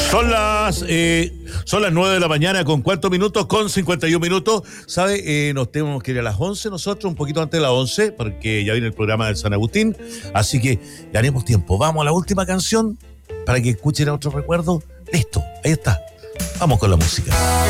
Son las 9 de la mañana con ¿cuántos minutos? Con 51 minutos. ¿Sabe? Nos tenemos que ir a las 11 nosotros, un poquito antes de las 11, porque ya viene el programa del San Agustín. Así que ganemos tiempo. Vamos a la última canción para que escuchen otro recuerdo. Listo, ahí está. Vamos con la música.